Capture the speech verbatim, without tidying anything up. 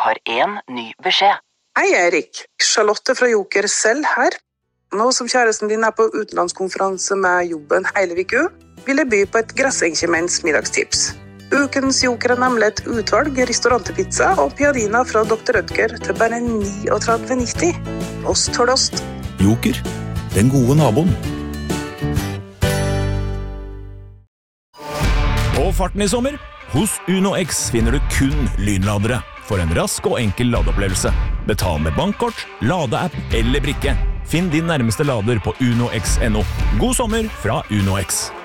har en ny beskjed. Hei Erik, Charlotte fra Joker selv her. Nå som kjæresten din er på utenlandskonferanse med jobben hele viku, vil jeg by på et grassenkjemens middagstips. Ukens Joker er nemlig et utvalg restaurantepizza og piadina fra doktor Rødger til bare trettini nitti. Ost for ost. Joker, den gode naboen. På farten i sommer, hos Uno X finner du kun lynladere. For en rask og enkel ladeopplevelse. Betal med bankkort, ladeapp eller brikke. Finn din nærmeste lader på uno x punktum no. God sommer fra Uno X.